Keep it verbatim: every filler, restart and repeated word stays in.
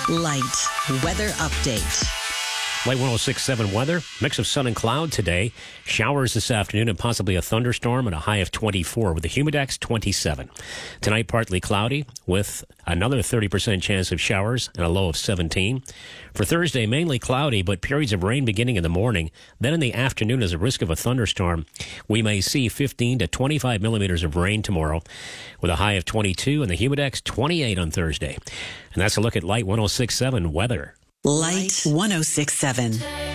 Light weather update. Light one oh six point seven weather. Mix of sun and cloud today. Showers this afternoon and possibly a thunderstorm at a high of twenty-four with a humidex twenty-seven. Tonight, partly cloudy with another thirty percent chance of showers and a low of seventeen. For Thursday, mainly cloudy, but periods of rain beginning in the morning. Then in the afternoon, as a risk of a thunderstorm, we may see fifteen to twenty-five millimeters of rain tomorrow with a high of twenty-two and the humidex twenty-eight on Thursday. And that's a look at Light one oh six point seven weather. Light one oh six point seven.